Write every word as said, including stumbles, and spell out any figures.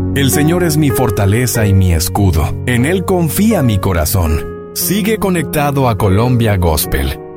El Señor es mi fortaleza y mi escudo. En Él confía mi corazón. Sigue conectado a Colombia Gospel.